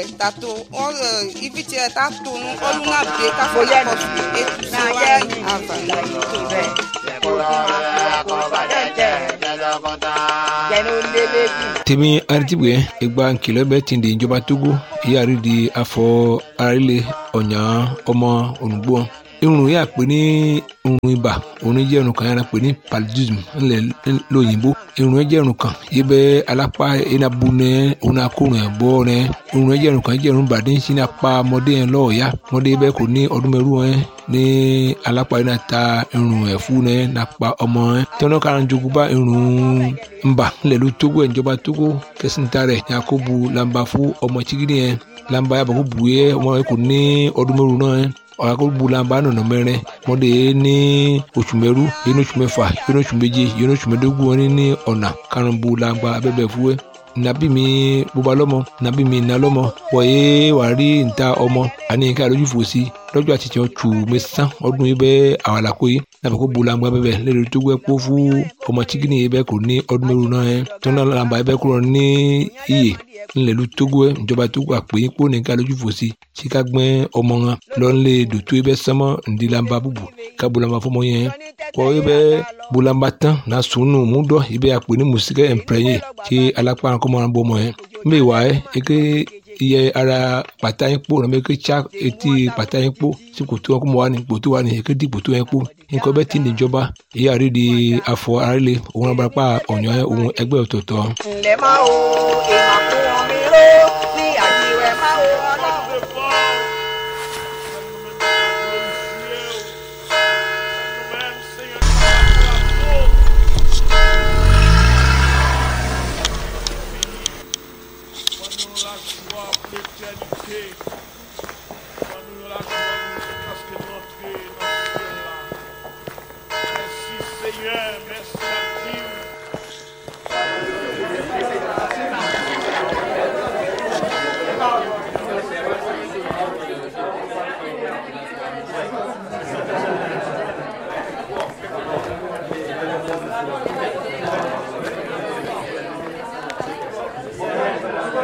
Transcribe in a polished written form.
tato on iviti tato nu oluna be ka fo ya ko e tu so wa ava la ito be ko ti ma ko ba de tèmi aritibuye ìgbà nkìlọ̀ bẹ́ẹ̀ ti di ìjọba Togo ìyáàrí di afọ arílẹ̀ ọ̀nyà ọmọ ònùgbò irun yà pé ní irun ibà òun jẹ́ irun kan yàrá pé ní paludism ńlẹ̀ lóyìnbó irun yẹn jẹ́ irun kan yìí bẹ́ alápá enabu nẹ òun akórun ẹ̀ bọ́ nẹ irun yẹn jẹ́ irun kan jẹ́ irun bàdé sí ní apá ọmọdé yẹn lọ́ọ̀ọ́yá ọmọdé bẹ́ẹ̀ kò ní ọdún mẹ́rù yẹn ní alápá yẹn náà ta irun ẹ̀fú nẹ nàpá ọmọ yẹn tọ́nà kan jogun bá irun ńbà ńlẹ̀ ló Togo ẹ̀ ìjọba Togo kẹsìntà rẹ̀ yakubu lamba fún ọmọ chigidi yẹn lamba yàbọ̀ kó bu yẹ ọmọ yẹn kò ní ọdún mẹ́rù náà yẹn ọ̀làkọ̀bùlànbà nọ̀nà mẹ́rin mọ́dé ní oṣù mẹ́rú yẹn ní oṣù mẹ́fà yẹn ní oṣù méje yẹn ní oṣù mẹ́dógún wọn ní ọ̀nà karùnbùlànbà abẹ́bẹ̀ fúwẹ́ nàbí mi bóba lọ́mọ nàbí mi nà lọ́mọ wọ̀nyé wà rí níta ọmọ àní nǹkan àlójú fòsí lọ́jọ́ àti tiẹ̀ tù mẹ́sàn ọdún yìí bẹ́ẹ̀ àwàlàkó yìí nàbẹ̀ kó bulangba bẹ́ẹ̀ lẹ́nu tó gbẹ́ kó fún ọmọ chikini yìí bẹ́ẹ̀ kò ní ọdún mẹ́rù náà yẹn tó náà làǹbà yìí bẹ́ẹ̀ kúrò ní iyè ńlẹ̀lú Togo ẹ̀ ìjọba Togo àpè kó nìkan lójú fòsí tí ká gbẹ́ ọmọ wọn lọ́nlé dòtó yìí bẹ́ẹ̀ sánmọ́ ǹdí làǹbà bùbù ká bulangba fọmọ yẹn kọ́ yìí bẹ́ẹ̀ bulangba tán náà sùnù múdọ̀ yìí bẹ́ẹ̀ àpè ní mùsíkẹ́ ẹ̀ǹpẹ̀rẹ̀yìn tí alápá kọ́mọ́ bọ́ ọmọ yẹn mbẹ́ wà ẹ́ eke iye ara pàtà yín kpó nàbẹ eke tsa etí pàtà yín kpó tí kòtò wọn kó mọ wà ní kòtò wà ní eke di kòtò yẹn kpó nǹkan bẹ́ẹ̀ ti ní ìjọba èyí àrí di afọ arílẹ̀ òun abarapá ọ̀nyọ́ òun ẹgbẹ́ ọ̀tọ̀ọ̀tọ̀. ǹlẹ́ máa wo ìmọ̀ fún wọn mi ró ní àjíwẹ̀ máa wo ọlọ́run. Merci Seigneur, merci à Dieu.